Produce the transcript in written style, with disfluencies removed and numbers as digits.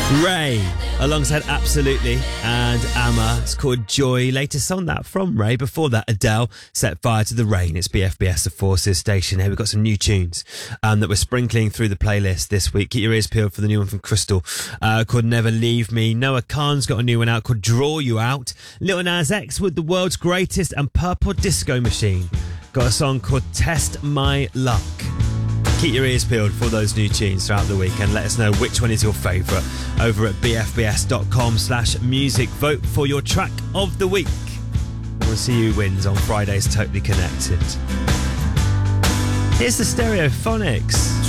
Ray, alongside Absolutely and Amma. It's called Joy. Latest song that from Ray. Before that, Adele, Set Fire to the Rain. It's BFBS, the Forces station. Here we've got some new tunes that we're sprinkling through the playlist this week. Keep your ears peeled for the new one from Crystal called Never Leave Me. Noah Khan's got a new one out called Draw You Out. Lil Nas X with The World's Greatest, and Purple Disco Machine got a song called Test My Luck. Keep your ears peeled for those new tunes throughout the week and let us know which one is your favourite over at bfbs.com/music. Vote for your track of the week. We'll see who wins on Friday's Totally Connected. Here's the Stereophonics.